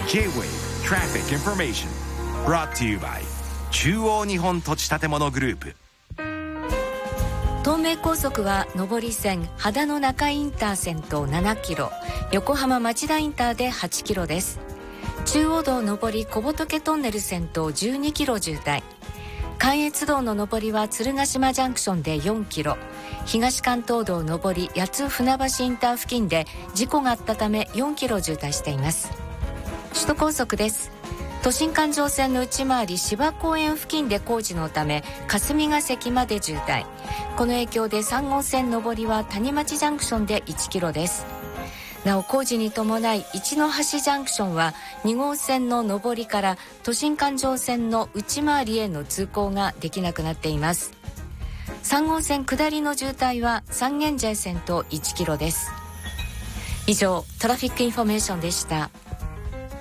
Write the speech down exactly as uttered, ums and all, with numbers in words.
J-ウェイブ Traffic Information Brought to you by 中央日本土地建物グループ。 東名高速は上り線秦野中井インター線とななキロ、横浜町田インターではちキロです。中央道上り小仏トンネル線とじゅうにキロ渋滞。関越道の上りは鶴ヶ島ジャンクションでよんキロ、東関東道上り八津船橋インター付近で事故があったためよんキロ渋滞しています。首都高速です。都心環状線の内回り芝公園付近で工事のため霞ヶ関まで渋滞。この影響でさん号線上りは谷町ジャンクションでいちキロです。なお工事に伴い一ノ橋ジャンクションはに号線の上りから都心環状線の内回りへの通行ができなくなっています。さん号線下りの渋滞は三軒茶屋線といちキロです。以上トラフィックインフォメーションでした。